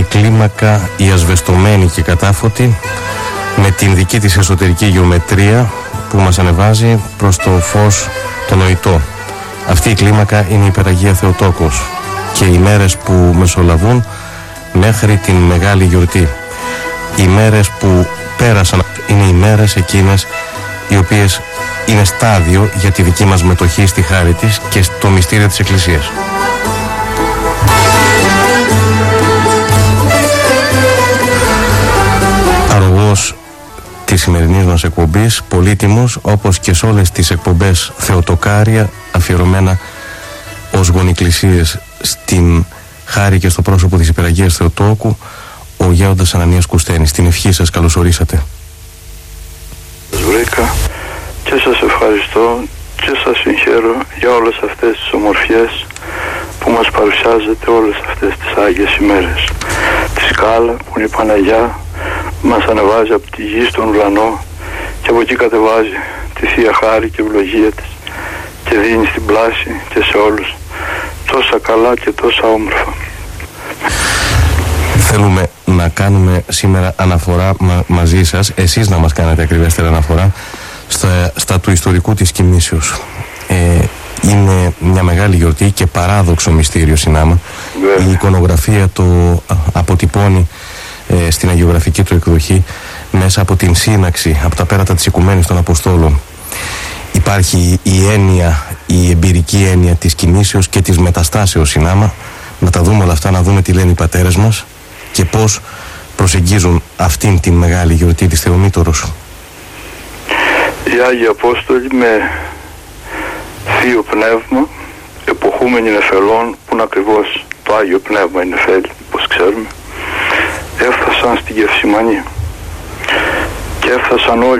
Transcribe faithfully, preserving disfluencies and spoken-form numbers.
κλίμακα η ασβεστομένη και κατάφωτη, με την δική της εσωτερική γεωμετρία που μας ανεβάζει προς το φως το νοητό. Αυτή η κλίμακα είναι η Υπεραγία Θεοτόκος και οι μέρες που μεσολαβούν μέχρι την μεγάλη γιορτή. Οι μέρες που πέρασαν είναι οι μέρες εκείνες οι οποίες είναι στάδιο για τη δική μας μετοχή στη χάρη της και στο μυστήριο της Εκκλησίας. Αρρωγός της σημερινής μας εκπομπής, πολύτιμος όπως και σε όλες τις εκπομπές Θεοτοκάρια αφιερωμένα ως γονικλησίες στην χάρη και στο πρόσωπο της Υπεραγίας Θεοτόκου, ο Γέροντας Ανανίας Κουστένης. Την ευχή σας καλωσορίσατε. Σας βρήκα και σας ευχαριστώ και σας συγχαίρω για όλες αυτές τις ομορφιές που μας παρουσιάζετε όλες αυτές τις Άγιες ημέρες. Τη σκάλα που είναι η Παναγιά μας ανεβάζει από τη γη στον ουρανό και από εκεί κατεβάζει τη Θεία Χάρη και ευλογία της και δίνει στην πλάση και σε όλους τόσα καλά και τόσα όμορφα. Θέλουμε να κάνουμε σήμερα αναφορά μα, μαζί σας, εσείς να μας κάνετε ακριβέστερα αναφορά στα, στα του ιστορικού της κοιμήσεως. Ε, είναι μια μεγάλη γιορτή και παράδοξο μυστήριο συνάμα. Yeah. Η εικονογραφία το αποτυπώνει ε, στην αγιογραφική του εκδοχή μέσα από την σύναξη, από τα πέρατα της Οικουμένης των Αποστόλων. Υπάρχει η έννοια, η εμπειρική έννοια της κοιμήσεως και της μεταστάσεως συνάμα. Να τα δούμε όλα αυτά, να δούμε τι λένε οι πατέρες μας και πώς προσεγγίζουν αυτήν την μεγάλη γιορτή της Θεομήτωρος. Οι Άγιοι Απόστολοι με Θείο Πνεύμα, εποχούμενοι νεφελών, που είναι ακριβώς το Άγιο Πνεύμα είναι νεφέλη, όπως ξέρουμε, έφτασαν στην Γευσημανή και έφτασαν όλοι